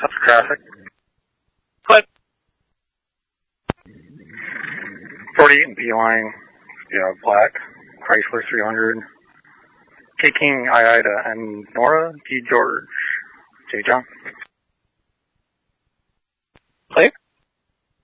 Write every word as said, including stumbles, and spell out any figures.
Up to traffic. What? forty-eight and P-line, yeah, black, Chrysler three hundred. K King, I Ida, and Nora D. George. J. John. Clear?